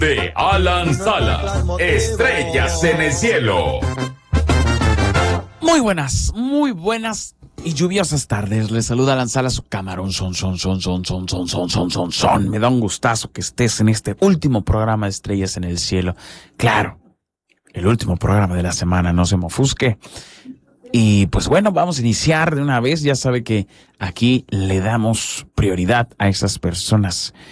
De Alan Salas, Estrellas en el Cielo. Muy buenas y lluviosas tardes. Les saluda Alan Salas, su camarón. Son. Me da un gustazo que estés en este último programa de Estrellas en el Cielo. Claro, el último programa de la semana, no se me ofusque. Y pues bueno, vamos a iniciar de una vez. Ya sabe que aquí le damos prioridad a esas personas